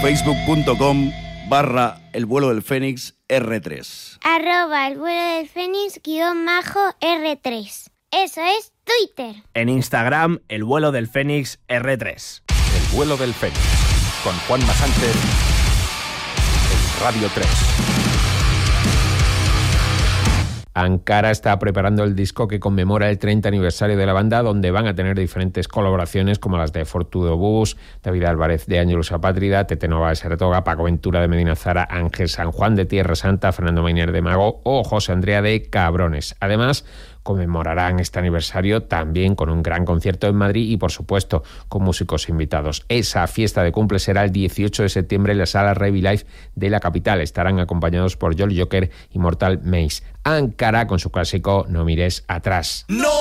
El Vuelo del Fénix R3. @El Vuelo del Fénix _R3. Eso es Twitter. En Instagram, El Vuelo del Fénix R3. El Vuelo del Fénix, con Juanma Sánchez, en Radio 3. Ankara está preparando el disco que conmemora el 30 aniversario de la banda, donde van a tener diferentes colaboraciones como las de Fortudo Bus, David Álvarez de Ángelus Apátrida, Tete Nova de Sertoga, Paco Ventura de Medina Zara, Ángel San Juan de Tierra Santa, Fernando Mainer de Mago o José Andrea de Cabrones. Además, conmemorarán este aniversario también con un gran concierto en Madrid y, por supuesto, con músicos invitados. Esa fiesta de cumple será el 18 de septiembre en la Sala Revi Live de la capital. Estarán acompañados por Jolly Joker y Mortal Maze. Ankara con su clásico No mires atrás. No